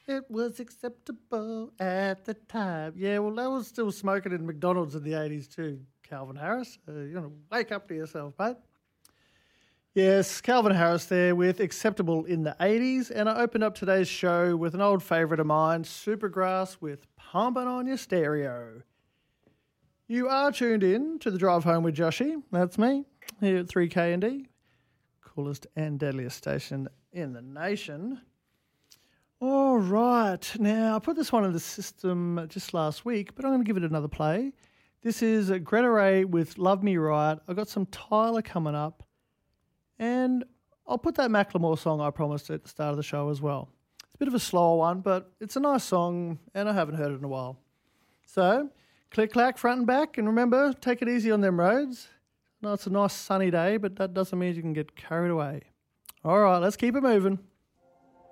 It was acceptable at the time. Yeah, well, they was still smoking in McDonald's in the 80s too, Calvin Harris. You're going to wake up to yourself, mate. Yes, Calvin Harris there with Acceptable in the 80s. And I opened up today's show with an old favourite of mine, Supergrass with Pumping on Your Stereo. You are tuned in to the Drive Home with Joshy. That's me, here at 3KND, coolest and deadliest station in the nation. All right. Now, I put this one in the system just last week, but I'm going to give it another play. This is Greta Ray with Love Me Right. I've got some Tyler coming up, and I'll put that Macklemore song I promised at the start of the show as well. It's a bit of a slower one, but it's a nice song, and I haven't heard it in a while. So, click-clack, front and back, and remember, take it easy on them roads. No, it's a nice sunny day, but that doesn't mean you can get carried away. All right, let's keep it moving.